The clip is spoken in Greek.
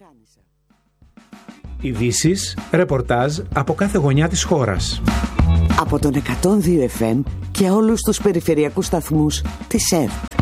Ειδήσεις, ρεπορτάζ από κάθε γωνιά της χώρας. Από τον 102 FM και όλους τους περιφερειακούς σταθμούς της ΕΡΤ.